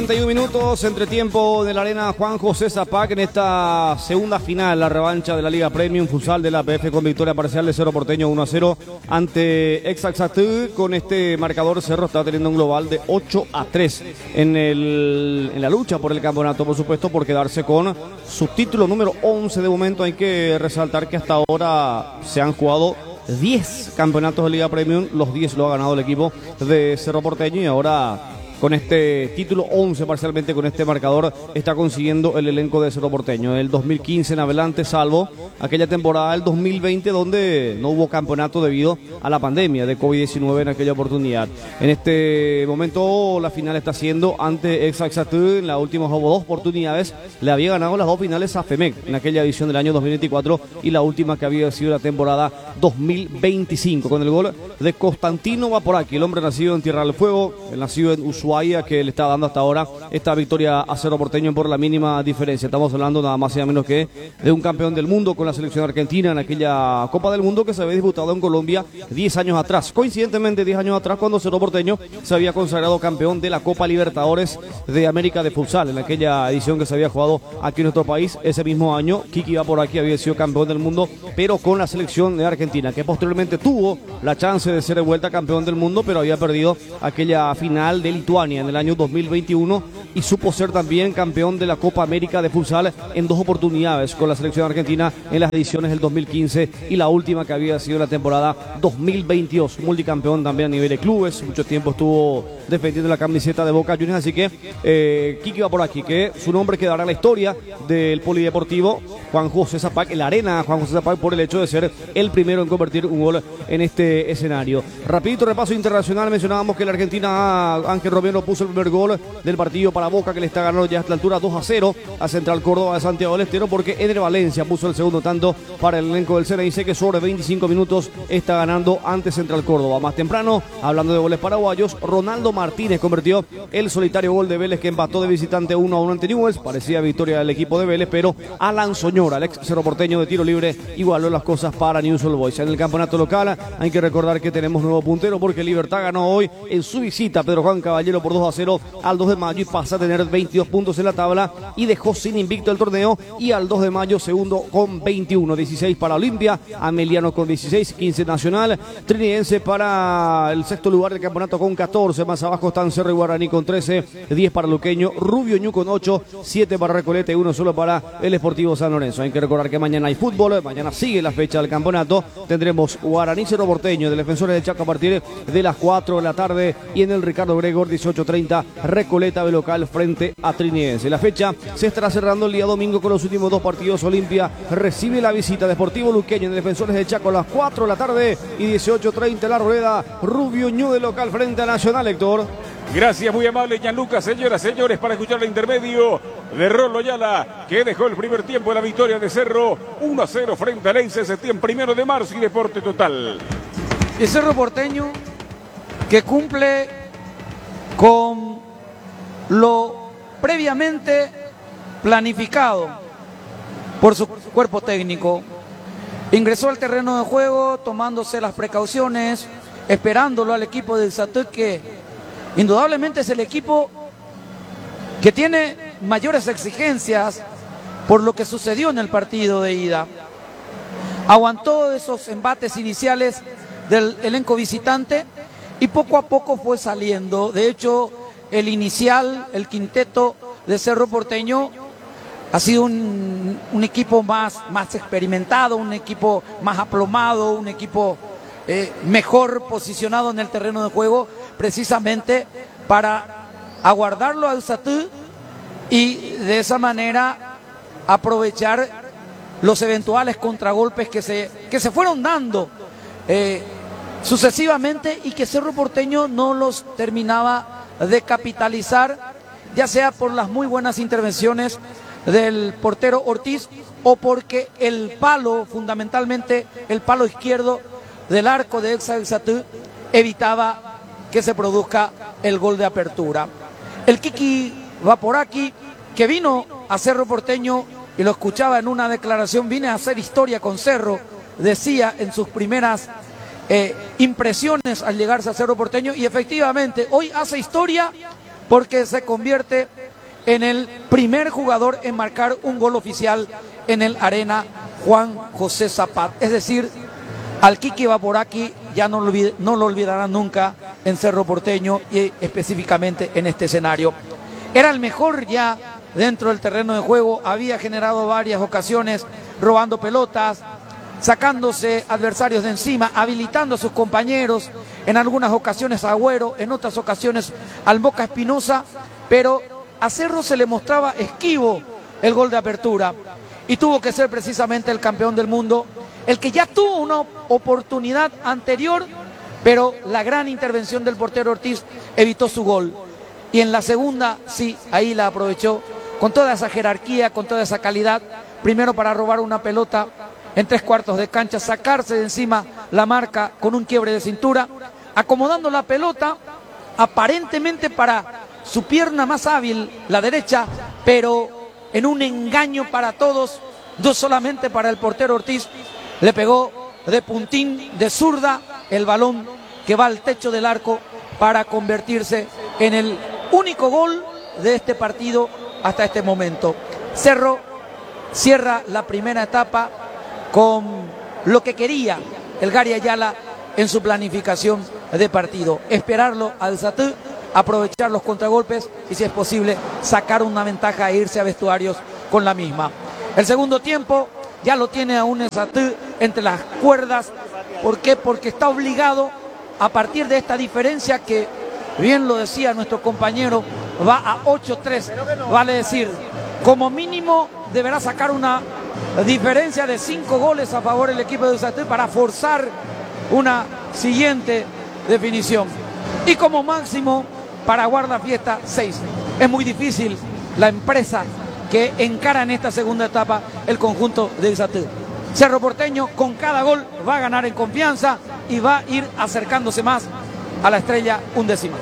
31 minutos, entretiempo de la arena Juan José Zapac en esta segunda final, la revancha de la Liga Premium Futsal de la APF con victoria parcial de Cerro Porteño 1-0 ante Exact. Con este marcador Cerro está teniendo un global de 8-3 en la lucha por el campeonato, por supuesto, por quedarse con su título número 11 de momento. Hay que resaltar que hasta ahora se han jugado 10 campeonatos de Liga Premium, los 10 lo ha ganado el equipo de Cerro Porteño y ahora con este título 11 parcialmente con este marcador está consiguiendo el elenco de Cerro Porteño. El 2015 en adelante, salvo aquella temporada del 2020 donde no hubo campeonato debido a la pandemia de COVID-19 en aquella oportunidad. En este momento la final está siendo ante Exact. En las últimas dos oportunidades le había ganado las dos finales a FEMEC en aquella edición del año 2024 y la última que había sido la temporada 2025 con el gol de Constantino Vaporaki, el hombre nacido en Tierra del Fuego, el nacido en Ushuaia, que le está dando hasta ahora esta victoria a Cerro Porteño por la mínima diferencia. Estamos hablando nada más y nada menos que de un campeón del mundo con la selección argentina en aquella Copa del Mundo que se había disputado en Colombia 10 años atrás. Coincidentemente 10 años atrás cuando Cerro Porteño se había consagrado campeón de la Copa Libertadores de América de Futsal en aquella edición que se había jugado aquí en nuestro país. Ese mismo año Kiki Vaporaki había sido campeón del mundo, pero con la selección de Argentina, que posteriormente tuvo la chance de ser de vuelta campeón del mundo, pero había perdido aquella final de Lituania en el año 2021 y supo ser también campeón de la Copa América de Futsal en dos oportunidades con la selección argentina en las ediciones del 2015 y la última que había sido la temporada 2022. Multicampeón también a nivel de clubes, mucho tiempo estuvo defendiendo la camiseta de Boca Juniors, así que Kiki Vaporaki, que su nombre quedará en la historia del polideportivo Juan José Zapac, en la arena Juan José Zapac, por el hecho de ser el primero en convertir un gol en este escenario. Rapidito repaso internacional, mencionábamos que la Argentina Ángel Romero puso el primer gol del partido para Boca, que le está ganando ya a esta altura 2-0 a Central Córdoba de Santiago del Estero, porque Eder Valencia puso el segundo tanto para el elenco del CNIC, que sobre 25 minutos está ganando ante Central Córdoba. Más temprano, hablando de goles paraguayos, Ronaldo Martínez convirtió el solitario gol de Vélez, que empató de visitante 1-1 ante Newell's. Parecía victoria del equipo de Vélez, pero Alan Soñora, el ex Cerro Porteño de tiro libre, igualó las cosas para Newell's Old Boys. En el campeonato local hay que recordar que tenemos nuevo puntero, porque Libertad ganó hoy en su visita a Pedro Juan Caballero por 2-0 al 2 de mayo y pasa a tener 22 puntos en la tabla y dejó sin invicto el torneo, y al 2 de mayo segundo con 21, 16 para Olimpia, Ameliano con 16, 15 Nacional, Trinidense para el sexto lugar del campeonato con 14, más abajo están Cerro y Guaraní con 13, 10 para Luqueño, Rubio Ñu con 8, 7 para Recoleta y 1 solo para el Sportivo San Lorenzo. Hay que recordar que mañana hay fútbol, mañana sigue la fecha del campeonato, tendremos Guaraní Cerro Porteño de Defensores del Chaco a partir de las 4 de la tarde y en el Ricardo Gregor 18:30 Recoleta de local frente a Trinidense. La fecha se estará cerrando el día domingo con los últimos dos partidos. Olimpia recibe la visita de Sportivo Luqueño de Defensores del Chaco a las 4 de la tarde y 18:30 La Arboleda, Rubio Ñu de local frente a Nacional. Héctor. Gracias, muy amable Gianluca. Señoras, señores, para escuchar el intermedio de Rolo Ayala, que dejó el primer tiempo de la victoria de Cerro 1-0 frente a Lense septiembre 1 de marzo y Deporte Total. El Cerro Porteño, que cumple con lo previamente planificado por su cuerpo técnico, ingresó al terreno de juego tomándose las precauciones, esperándolo al equipo del Exact, que indudablemente es el equipo que tiene mayores exigencias por lo que sucedió en el partido de ida. Aguantó esos embates iniciales del elenco visitante y poco a poco fue saliendo. De hecho, el inicial, el quinteto de Cerro Porteño ha sido un equipo más experimentado, un equipo más aplomado, un equipo mejor posicionado en el terreno de juego, precisamente para aguardarlo al Exact y de esa manera aprovechar los eventuales contragolpes que se fueron dando sucesivamente y que Cerro Porteño no los terminaba de capitalizar, ya sea por las muy buenas intervenciones del portero Ortiz o porque el palo, fundamentalmente el palo izquierdo del arco de Exact, evitaba que se produzca el gol de apertura. El Kiki Vaporaki, que vino a Cerro Porteño, y lo escuchaba en una declaración, vine a hacer historia con Cerro, decía en sus primeras impresiones al llegarse a Cerro Porteño, y efectivamente hoy hace historia porque se convierte en el primer jugador en marcar un gol oficial en el Arena Juan José Zapata. Es decir, al Kiki Vaporaki ya no lo olvidarán nunca en Cerro Porteño y específicamente en este escenario. Era el mejor ya dentro del terreno de juego, había generado varias ocasiones robando pelotas, sacándose adversarios de encima, habilitando a sus compañeros, en algunas ocasiones a Agüero, en otras ocasiones al Boca Espinosa, pero a Cerro se le mostraba esquivo el gol de apertura y tuvo que ser precisamente el campeón del mundo, el que ya tuvo una oportunidad anterior, pero la gran intervención del portero Ortiz evitó su gol. Y en la segunda, sí, ahí la aprovechó con toda esa jerarquía, con toda esa calidad, primero para robar una pelota en 3/4 de cancha, sacarse de encima la marca con un quiebre de cintura, acomodando la pelota aparentemente para su pierna más hábil, la derecha, pero en un engaño para todos, no solamente para el portero Ortiz, le pegó de puntín, de zurda, el balón que va al techo del arco para convertirse en el único gol de este partido hasta este momento. Cerro cierra la primera etapa con lo que quería el Gary Ayala en su planificación de partido. Esperarlo al Satú, aprovechar los contragolpes y, si es posible, sacar una ventaja e irse a vestuarios con la misma. El segundo tiempo ya lo tiene aún el Satú entre las cuerdas. ¿Por qué? Porque está obligado a partir de esta diferencia que, bien lo decía nuestro compañero, va a 8-3. Vale decir, como mínimo deberá sacar una diferencia de 5 goles a favor del equipo de Satú para forzar una siguiente definición. Y como máximo, para guardafiesta, 6. Es muy difícil la empresa que encara en esta segunda etapa el conjunto de Satú. Cerro Porteño con cada gol va a ganar en confianza y va a ir acercándose más a la estrella undécima.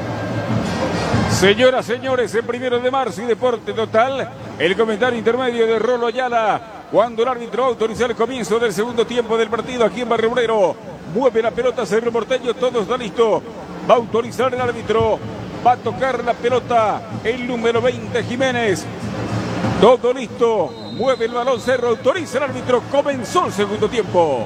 Señoras, señores, en 1 de marzo y Deporte Total, el comentario intermedio de Rolo Ayala, cuando el árbitro autoriza el comienzo del segundo tiempo del partido aquí en Barrio Obrero. Mueve la pelota Cerro Porteño, todo está listo. Va a autorizar el árbitro, va a tocar la pelota el número 20 Jiménez. Todo listo, mueve el balón Cerro, autoriza el árbitro, comenzó el segundo tiempo.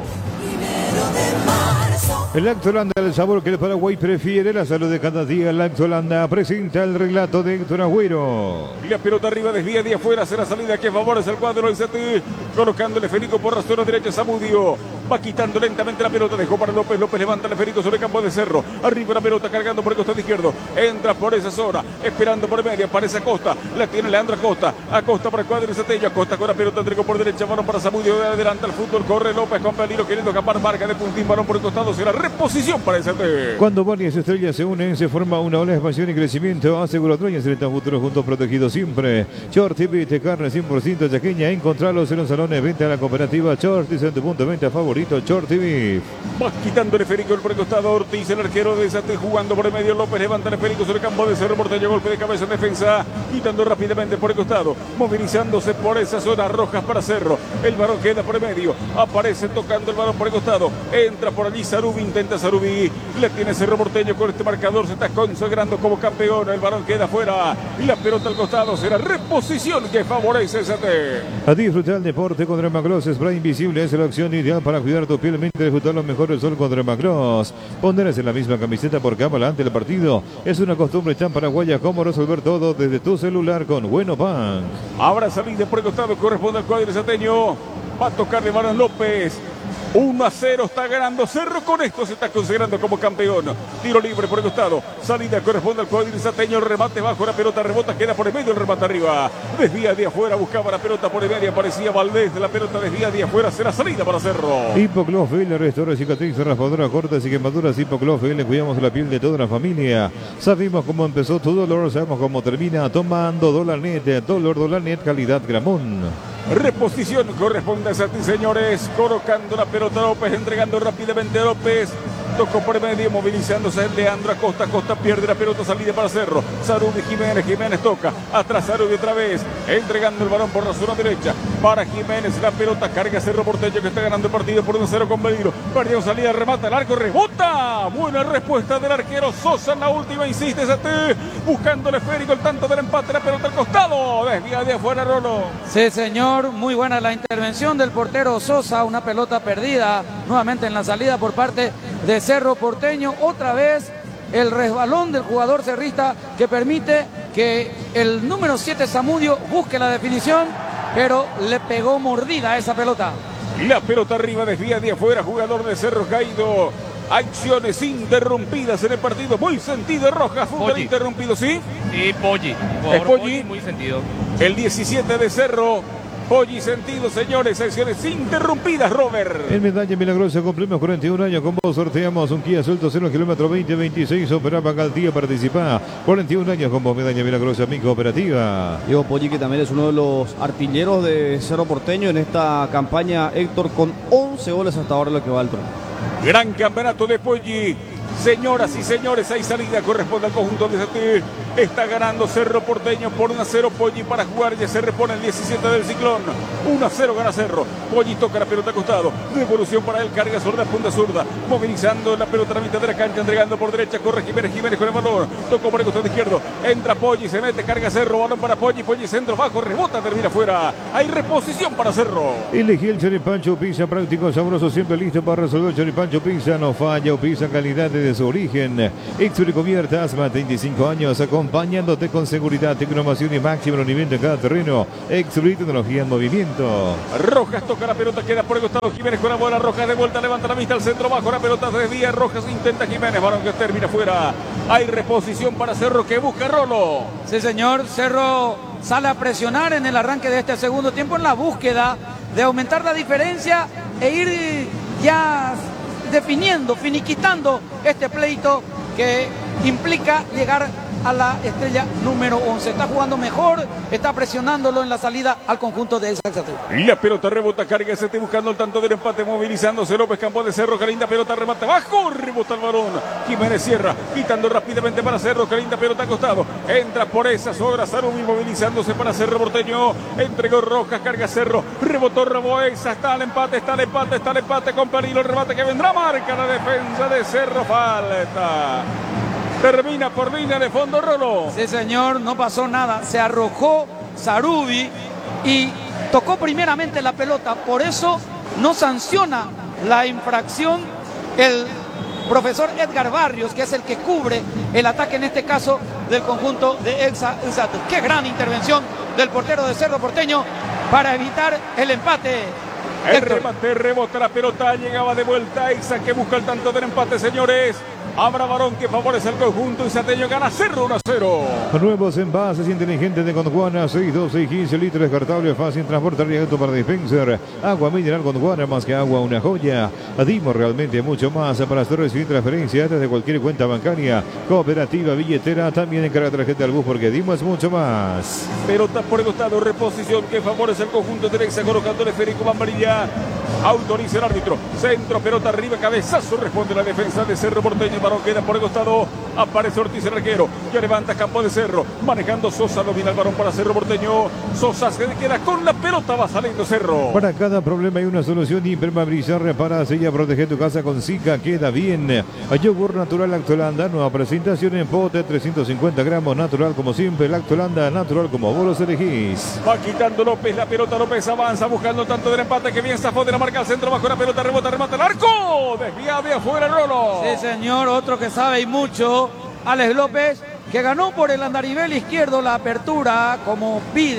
El Lactolanda, el sabor que el Paraguay prefiere, la salud de cada día. El Lactolanda presenta el relato de Héctor Agüero. La pelota arriba, desvía de afuera, hace la salida que favorece el cuadro del Satú, colocándole Federico por la zona derecha, Zamudio va quitando lentamente la pelota, dejó para López, López levanta el Federico sobre el campo de Cerro, arriba la pelota cargando por el costado izquierdo, entra por esa zona, esperando por media, aparece Acosta, la tiene Leandro Acosta, Acosta para el cuadro del Satú, Acosta con la pelota, entregó por derecha, balón para Zamudio, de adelante al fútbol, corre López con peligro, queriendo escapar, marca de puntín, balón por el costado, será reposición para el Satú. Cuando varias estrellas se unen, se forma una ola de expansión y crecimiento. Asegura dueños del futuro juntos protegidos siempre. Short TV de carne 100% chaqueña. Encontralos en los salones de venta de la cooperativa Shortis en tu punto de venta favorito, Short TV. Va quitando el Federico por el costado, Ortiz, el arquero de Satú, jugando por el medio, López levanta el Federico sobre el campo de Cerro Porteño, golpe de cabeza en defensa, quitando rápidamente por el costado, movilizándose por esa zona, Rojas para Cerro, el balón queda por el medio, aparece tocando el balón por el costado, entra por allí Sarubi, intenta Sarubi, le tiene Cerro Porteño con este marcador, se está consagrando como campeón, el balón queda fuera, la pelota al costado, será reposición que favorece a Satú. A disfrutar el deporte con Dermagloss Spray Invisible, es la opción ideal para cuidar tu piel, mente, disfrutar lo mejor del sol con Dermagloss. Ponerse en la misma camiseta por cámara ante el partido es una costumbre tan paraguaya como resolver todo desde tu celular con Bueno Bank. Ahora salida por el costado, corresponde al cuadro sateño, va a tocar de Manos López. 1-0 está ganando Cerro, con esto se está considerando como campeón. Tiro libre por el costado, salida corresponde al cuadro sateño, remate bajo, la pelota rebota, queda por el medio, el remate arriba, desvía de afuera, buscaba la pelota por el medio, aparecía Valdés, de la pelota desvía de afuera, será salida para Cerro. Hipoclofil, restaura cicatriz, raspadura, cortas y quemaduras. Hipoclofil, le cuidamos la piel de toda la familia. Sabemos cómo empezó tu dolor, sabemos cómo termina, tomando Dolarnet, Dolarnet, calidad Gramón. Reposición corresponde a Satú, señores, colocando la pelota López, entregando rápidamente a López, Tocó por medio, movilizándose Leandro Acosta. Acosta pierde la pelota, salida para Cerro. Sarubi Jiménez. Jiménez toca. Atrás Sarubi otra vez. Entregando el balón por la zona derecha. Para Jiménez. La pelota carga Cerro Porteño, que está ganando el partido por 1-0 con peligro. Perdió salida, remata el arco, rebota. Buena respuesta del arquero Sosa en la última. Insiste Sate. Buscando el esférico, el tanto del empate. La pelota al costado. Desvía de afuera Rolo. Sí, señor. Muy buena la intervención del portero Sosa. Una pelota perdida nuevamente en la salida por parte de Cerro Porteño. Otra vez el resbalón del jugador cerrista que permite que el número 7 Zamudio busque la definición, pero le pegó mordida a esa pelota. La pelota arriba, desvía de afuera, jugador de Cerro caído. Acciones interrumpidas en el partido. Muy sentido Rojas, fútbol interrumpido, ¿sí? Sí, Poggi. Es Poggi. Muy sentido. El 17 de Cerro. Poggi sentido, señores. Acciones interrumpidas, Robert. En Medalla Milagrosa cumplimos 41 años. Con vos sorteamos un Kia Celto 0 kilómetro 2026. Operaba Galtía, participa. 41 años con vos, Medalla Milagrosa, mi cooperativa. Diego Poggi, que también es uno de los artilleros de Cerro Porteño en esta campaña, Héctor, con 11 goles hasta ahora, lo que va al torneo. Gran campeonato de Poggi. Señoras y señores, hay salida, corresponde al conjunto de Sate. Está ganando Cerro Porteño por 1-0. Poggi para jugar, ya se repone el 17 del Ciclón. 1-0 gana Cerro. Poggi toca la pelota a costado. Devolución para él, carga zurda, punta zurda. Movilizando la pelota a la mitad de la cancha, entregando por derecha, corre Jiménez. Jiménez con el balón. Tocó por el costado izquierdo. Entra Poggi, se mete, carga Cerro. Balón para Poggi. Poggi centro, bajo, rebota, termina afuera. Hay reposición para Cerro. Elegí el Choripancho Pizza, práctico, sabroso, siempre listo para resolver. El Choripancho Pizza no falla o pizza calidad de su origen. Exuricubiertas, más de 25 años, acompañándote con seguridad, tecnología y máximo rendimiento en cada terreno. Exuri, tecnología en movimiento. Rojas toca la pelota, queda por el costado Jiménez con la bola. Rojas de vuelta, levanta la vista al centro, bajo la pelota, desvía Rojas, intenta Jiménez, balón que termina fuera. Hay reposición para Cerro, que busca Rolo. Sí, señor. Cerro sale a presionar en el arranque de este segundo tiempo en la búsqueda de aumentar la diferencia e ir ya definiendo, finiquitando este pleito que implica llegar a la estrella número 11. Está jugando mejor, está presionándolo en la salida al conjunto de Exact. La pelota rebota, carga, se está buscando el tanto del empate, movilizándose López Campos de Cerro, que linda pelota, remata bajo, rebota el balón. Jiménez cierra, quitando rápidamente para Cerro, que linda pelota acostado. Entra por esas horas Sarubi, movilizándose para Cerro Porteño. Entregó Rojas, carga Cerro, rebotó Reboesa, está el empate con peligro, el remate que vendrá, marca la defensa de Cerro, falta. Termina por línea de fondo, Rolo. Sí, señor, no pasó nada. Se arrojó Sarubi y tocó primeramente la pelota. Por eso no sanciona la infracción el profesor Edgar Barrios, que es el que cubre el ataque, en este caso, del conjunto de Exact. Qué gran intervención del portero de Cerro Porteño para evitar el empate. El remate, rebota la pelota, llegaba de vuelta Exact, que busca el tanto del empate, señores. Habrá varón que favorece al conjunto Izateño, gana Cerro 1-0. Nuevos envases inteligentes de Gondwana, 6, 12 y 15 litros, descartable, fácil, transportar y auto para dispenser. Agua mineral Gondwana, más que agua, una joya. Dimos realmente mucho más para hacer recibir transferencias desde cualquier cuenta bancaria, cooperativa, billetera, también en carga tarjeta al bus, porque dimos mucho más. Pelota por el costado, reposición que favorece al conjunto de Exact, colocando el esférico Bambarilla. Autoriza el árbitro, centro, pelota arriba, cabezazo, responde la defensa de Cerro Porteño. El balón queda por el costado, aparece Ortiz el arquero, ya levanta campo de Cerro, manejando Sosa, domina el balón para Cerro Porteño. Sosa se queda con la pelota, va saliendo Cerro. Para cada problema hay una solución. Impermeabilizar, repara, sella, protege tu casa con Zika, queda bien. Yogur natural Lactolanda, nueva presentación en pote, 350 gramos, natural como siempre. Lactolanda, natural como vos los elegís. Va quitando López la pelota, López avanza buscando tanto del empate, que bien zafó de la marca al centro, bajo la pelota, rebota, remata el arco, desvía de afuera Rolo. Sí, señor, otro que sabe y mucho, Alex López, que ganó por el andarivel izquierdo la apertura, como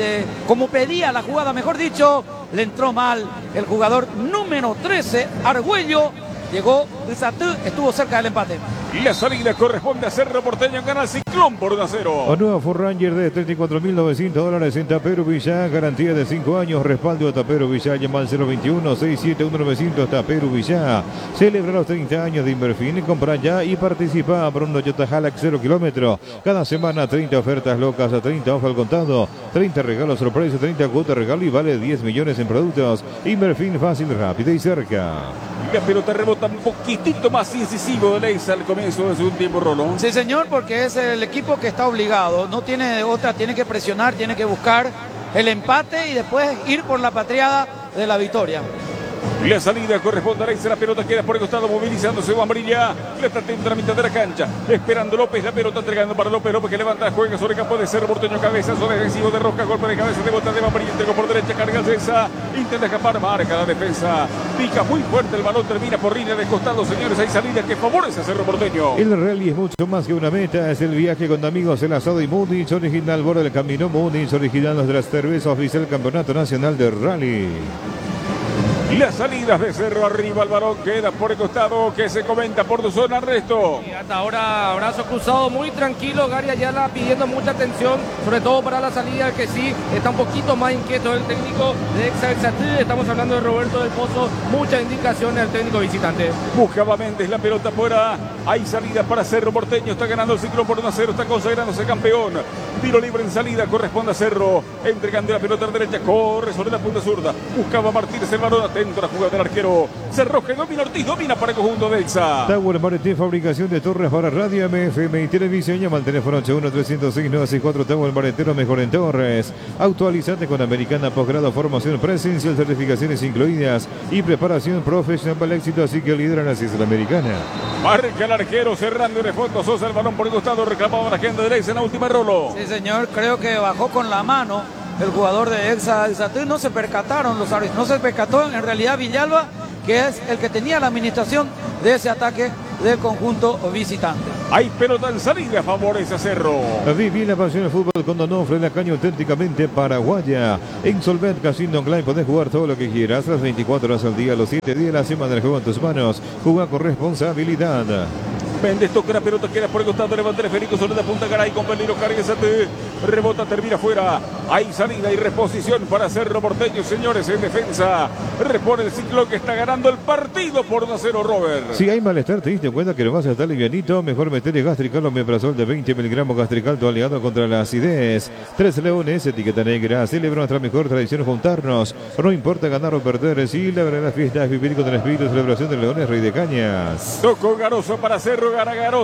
pedía la jugada, mejor dicho, le entró mal el jugador número 13, Argüello, llegó, estuvo cerca del empate. Y la salida corresponde a Cerro Porteño, gana el Ciclón por 1-0. O nueva Ford Ranger de $34.900 en Tapero Villá, garantía de 5 años, respaldo a Tapero Villá, llama al 021-671-900 Tapero Villá. Celebra los 30 años de Inverfin, compra ya y participa por un Toyota Hilux 0 kilómetro. Cada semana 30 ofertas locas, a 30 off al contado, 30 regalos sorpresa, 30 cuotas regalo y vale 10 millones en productos. Inverfin, fácil, rápido y cerca. La pelota rebota un poquitito más incisivo de Leisa al comienzo de su tiempo, Rolo. Sí, señor, porque es el equipo que está obligado. No tiene otra, tiene que presionar, tiene que buscar el empate y después ir por la patriada de la victoria. La salida corresponde a Leisa, la pelota queda por el costado, movilizándose Bambrilla, le está atento a la mitad de la cancha, esperando López, la pelota entregando para López, López que levanta, juega sobre campo de Cerro Porteño, cabezazo defensivo de Roca, golpe de cabeza de bota de Bambrilla, entregó por derecha, carga Leisa, intenta escapar, marca la defensa, pica muy fuerte el balón, termina por línea de costado, señores, hay salida que favorece a Cerro Porteño. El rally es mucho más que una meta, es el viaje con amigos, el asado y Múnich, original borde del camino, Múnich, original de las cervezas, oficial Campeonato Nacional de Rally. Las salidas de Cerro arriba, el balón queda por el costado que se comenta por tu zona, Resto. Y hasta ahora brazo cruzado muy tranquilo, Gary Ayala pidiendo mucha atención, sobre todo para la salida, que sí está un poquito más inquieto el técnico de Exaltatí. Estamos hablando de Roberto del Pozo, muchas indicaciones al técnico visitante. Buscaba Méndez la pelota fuera, hay salida para Cerro Porteño, está ganando el ciclo por 1-0, está consagrándose campeón. Tiro libre en salida, corresponde a Cerro, entregando la pelota a la derecha, corre sobre la punta zurda, buscaba Martínez el balón, atento a la jugada del arquero, Cerro que domina Ortiz, domina para el conjunto de Elsa. Tower Martín, fabricación de torres para radio, MFM y televisión, llama al teléfono 81-306-964, Tower Maretero, mejor en torres. Actualizate con Americana, posgrado, formación presencial, certificaciones incluidas y preparación profesional para el éxito, así que lideran así es la Americana. Marca el arquero, cerrando en el fondo, Sosa el balón por el costado, reclamado la agenda de Elsa en la última, Rolo. Sí, señor, creo que bajó con la mano el jugador de Exaltatí. No se percataron los árbitros, no se percató en realidad Villalba, que es el que tenía la administración de ese ataque del conjunto visitante. Hay pelota en salida, favorece a Cerro. Viví la pasión del fútbol con Donofre, la caña auténticamente paraguaya. En Solvet Casino Online podés jugar todo lo que quieras, las 24 horas al día, los 7 días de la semana, del juego en tus manos. Juega con responsabilidad. Méndez toca la pelota, queda por el costado, levanta el esférico sobre la punta, Garay con peligro, carga rebota, termina fuera. Hay salida y reposición para Cerro Porteño, señores, en defensa. Repone el ciclo que está ganando el partido por 1-0, Robert. Si hay malestar, te diste cuenta que lo vas a estar livianito, mejor meterle Gastrical o Omeprazol de 20 miligramos. Gastrical, tu aliado contra la acidez. 3 Leones, etiqueta negra, celebra nuestra mejor tradición, juntarnos. No importa ganar o perder, sí, la verdad fiesta es vivir con el espíritu de celebración de Leones, Rey de Cañas. Tocó Garoso para Cerro, gana Garoso.